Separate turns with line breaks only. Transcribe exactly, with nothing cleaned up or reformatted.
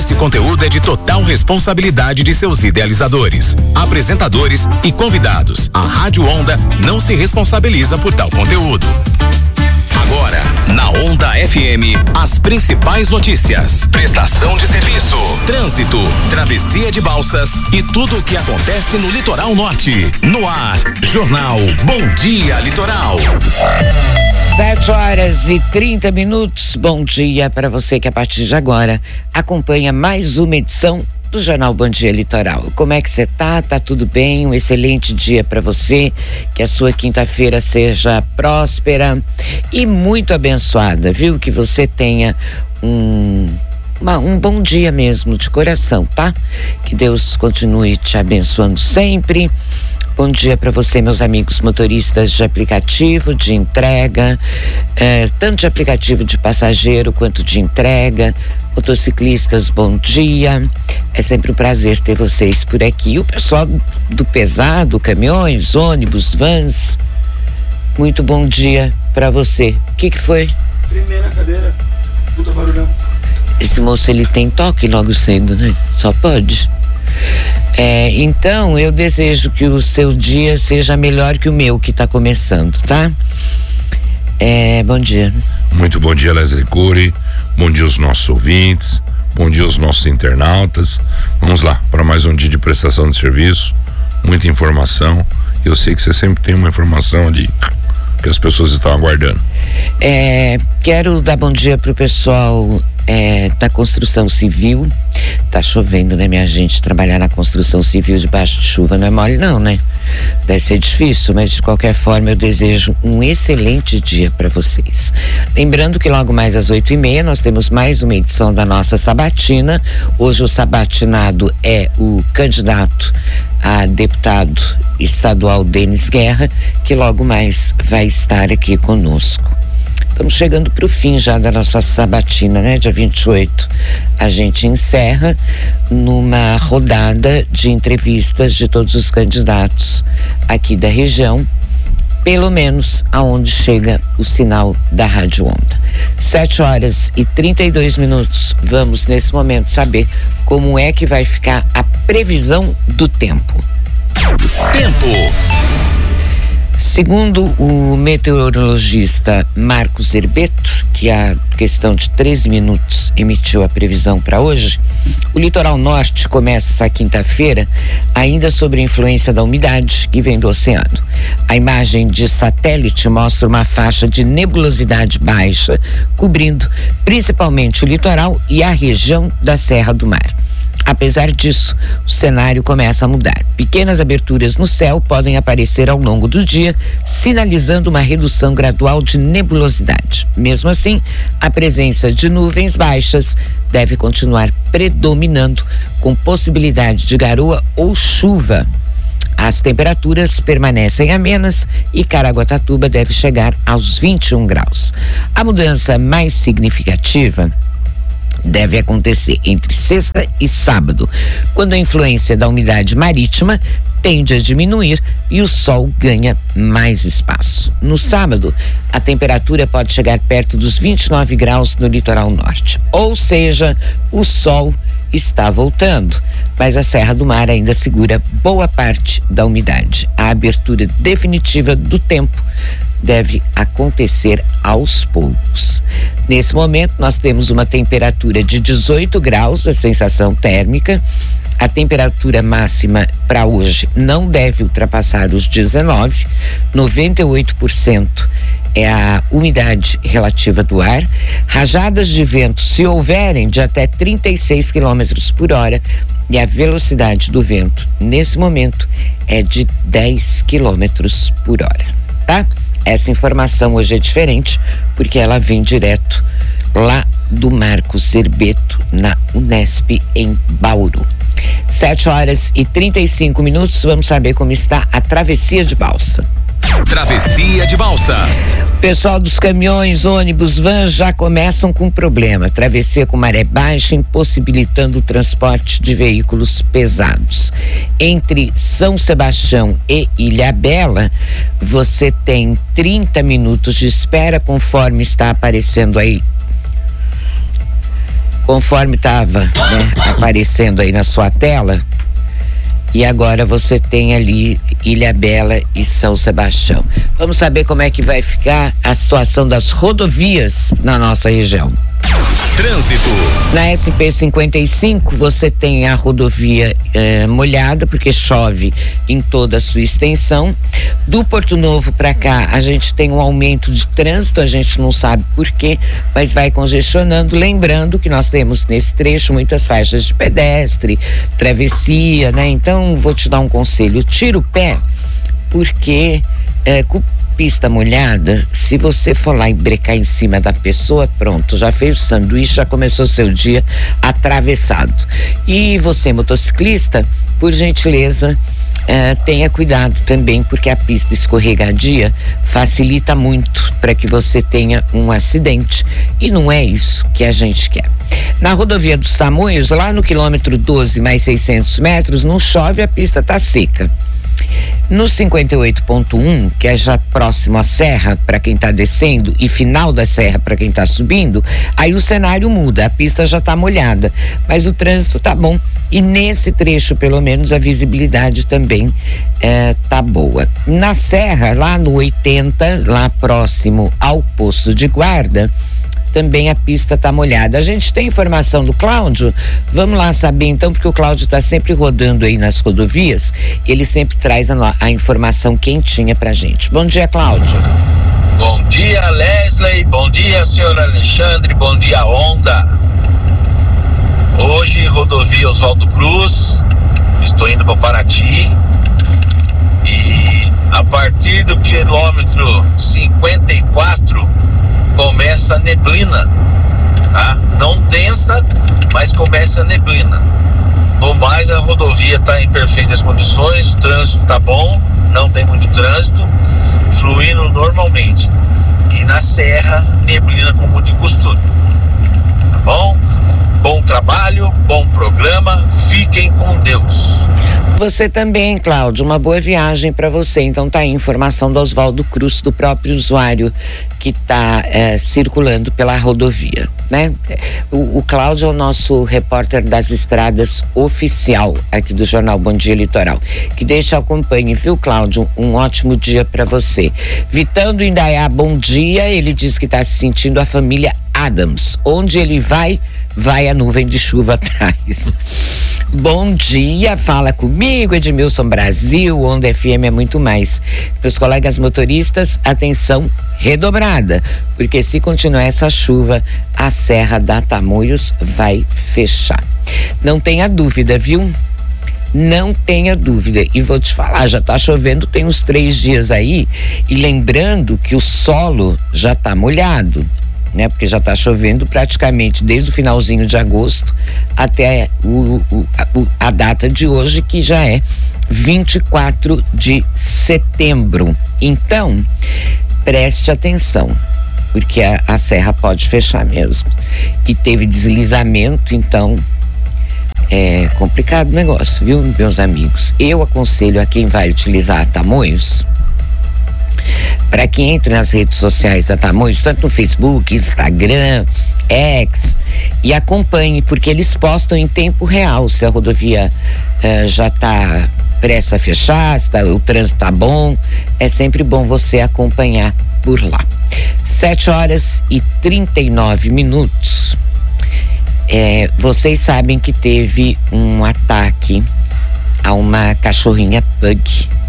Esse conteúdo é de total responsabilidade de seus idealizadores, apresentadores e convidados. A Rádio Onda não se responsabiliza por tal conteúdo. Agora, na Onda F M, as principais notícias, prestação de serviço, trânsito, travessia de balsas e tudo o que acontece no litoral norte. No ar, Jornal Bom Dia Litoral.
Sete horas e trinta minutos. Bom dia para você que a partir de agora acompanha mais uma edição do Jornal Bom Dia Litoral. Como é que você tá? Tá tudo bem? Um excelente dia para você. Que a sua quinta-feira seja próspera e muito abençoada, viu? Que você tenha um uma, um bom dia mesmo, de coração, tá? Que Deus continue te abençoando sempre. Bom dia para você, meus amigos motoristas de aplicativo, de entrega, eh, tanto de aplicativo de passageiro quanto de entrega. Motociclistas, bom dia. É sempre um prazer ter vocês por aqui. E o pessoal do pesado, caminhões, ônibus, vans, muito bom dia para você. O que que foi?
Tremei na cadeira, puta barulhão.
Esse moço, ele tem toque logo cedo, né? Só pode. É, então eu desejo que o seu dia seja melhor que o meu, que está começando, tá? É, bom dia.
Muito bom dia, Leslie Cury. Bom dia aos nossos ouvintes. Bom dia aos nossos internautas. Vamos lá para mais um dia de prestação de serviço. Muita informação. Eu sei que você sempre tem uma informação ali que as pessoas estão aguardando. É,
quero dar bom dia pro pessoal é, da construção civil. Tá chovendo, né, minha gente? Trabalhar na construção civil debaixo de chuva não é mole não, né? Deve ser difícil, mas de qualquer forma eu desejo um excelente dia para vocês. Lembrando que logo mais às oito e meia nós temos mais uma edição da nossa sabatina. Hoje o sabatinado é o candidato a deputado estadual Denis Guerra, que logo mais vai estar aqui conosco. Estamos chegando para o fim já da nossa sabatina, né? Dia vinte e oito a gente encerra numa rodada de entrevistas de todos os candidatos aqui da região, pelo menos aonde chega o sinal da Rádio Onda. Sete horas e trinta e dois minutos. Vamos nesse momento saber como é que vai ficar a previsão do tempo.
Tempo.
Segundo o meteorologista Marcos Herbeto, que há questão de treze minutos emitiu a previsão para hoje, o litoral norte começa essa quinta-feira ainda sob a influência da umidade que vem do oceano. A imagem de satélite mostra uma faixa de nebulosidade baixa, cobrindo principalmente o litoral e a região da Serra do Mar. Apesar disso, o cenário começa a mudar. Pequenas aberturas no céu podem aparecer ao longo do dia, sinalizando uma redução gradual de nebulosidade. Mesmo assim, a presença de nuvens baixas deve continuar predominando, com possibilidade de garoa ou chuva. As temperaturas permanecem amenas e Caraguatatuba deve chegar aos vinte e um graus. A mudança mais significativa deve acontecer entre sexta e sábado, quando a influência da umidade marítima tende a diminuir e o sol ganha mais espaço. No sábado, a temperatura pode chegar perto dos vinte e nove graus no litoral norte, ou seja, o sol está voltando, mas a Serra do Mar ainda segura boa parte da umidade. A abertura definitiva do tempo deve acontecer aos poucos. Nesse momento, nós temos uma temperatura de dezoito graus, a sensação térmica. A temperatura máxima para hoje não deve ultrapassar os dezenove. noventa e oito por cento é a umidade relativa do ar. Rajadas de vento, se houverem, de até trinta e seis quilômetros por hora. E a velocidade do vento, nesse momento, é de dez quilômetros por hora, tá? Essa informação hoje é diferente, porque ela vem direto lá do Marcos Herbeto, na Unesp, em Bauru. Sete horas e trinta e cinco minutos, vamos saber como está a travessia de balsa.
Travessia de balsas.
O pessoal dos caminhões, ônibus, vans já começam com problema. Travessia com maré baixa, impossibilitando o transporte de veículos pesados. Entre São Sebastião e Ilhabela, você tem trinta minutos de espera, conforme está aparecendo aí conforme estava, né, aparecendo aí na sua tela. E agora você tem ali Ilhabela e São Sebastião. Vamos saber como é que vai ficar a situação das rodovias na nossa região.
Trânsito.
Na S P cinquenta e cinco você tem a rodovia eh, molhada, porque chove em toda a sua extensão. Do Porto Novo para cá, a gente tem um aumento de trânsito, a gente não sabe por quê, mas vai congestionando. Lembrando que nós temos nesse trecho muitas faixas de pedestre, travessia, né? Então, vou te dar um conselho: tira o pé, porque eh, com pista molhada, se você for lá e brecar em cima da pessoa, pronto, já fez o sanduíche, já começou o seu dia atravessado. E você, motociclista, por gentileza, eh, tenha cuidado também, porque a pista escorregadia facilita muito para que você tenha um acidente, e não é isso que a gente quer. Na rodovia dos Tamoios, lá no quilômetro doze mais seiscentos metros, não chove, a pista tá seca. No cinquenta e oito ponto um, que é já próximo à serra para quem está descendo e final da serra para quem está subindo, aí o cenário muda, a pista já está molhada, mas o trânsito tá bom, e nesse trecho pelo menos a visibilidade também é, tá boa. Na serra, lá no oitenta, lá próximo ao posto de guarda, também a pista está molhada. A gente tem informação do Cláudio, vamos lá saber então, porque o Cláudio está sempre rodando aí nas rodovias, ele sempre traz a, a informação quentinha pra gente. Bom dia, Cláudio.
Bom dia, Leslie, bom dia, senhor Alexandre, bom dia, Onda. Hoje, rodovia Oswaldo Cruz, estou indo para Paraty, e a partir do quilômetro cinquenta e quatro começa a neblina, tá? Não densa, mas começa a neblina. No mais, a rodovia está em perfeitas condições, o trânsito está bom, não tem muito trânsito, fluindo normalmente. E na serra, neblina como de costume. Tá bom? Bom trabalho, bom programa, fiquem com Deus.
Você também, Cláudio, uma boa viagem para você. Então tá aí informação do Oswaldo Cruz, do próprio usuário que tá é, circulando pela rodovia, né? O, o Cláudio é o nosso repórter das estradas oficial aqui do Jornal Bom Dia Litoral, que deixa acompanhe, viu, Cláudio? Um ótimo dia para você. Vitão do Indaiá, bom dia. Ele diz que tá se sentindo a família Adams. Onde ele vai, vai a nuvem de chuva atrás. Bom dia, fala comigo, Edmilson Brasil, Onda F M é muito mais. Para os colegas motoristas, atenção redobrada, porque se continuar essa chuva, a Serra da Tamoios vai fechar. Não tenha dúvida, viu? Não tenha dúvida. E vou te falar, já tá chovendo tem uns três dias aí, e lembrando que o solo já tá molhado, né? Porque já tá chovendo praticamente desde o finalzinho de agosto até o, o, a, a data de hoje, que já é vinte e quatro de setembro. Então, preste atenção, porque a, a serra pode fechar mesmo. E teve deslizamento, então é complicado o negócio, viu, meus amigos? Eu aconselho a quem vai utilizar a Tamoios, para que entre nas redes sociais da Tamoios, tanto no Facebook, Instagram, X, e acompanhe, porque eles postam em tempo real se a rodovia uh, já está prestes a fechar, se tá, o trânsito tá bom. É sempre bom você acompanhar por lá. sete horas e trinta e nove minutos. É, vocês sabem que teve um ataque a uma cachorrinha pug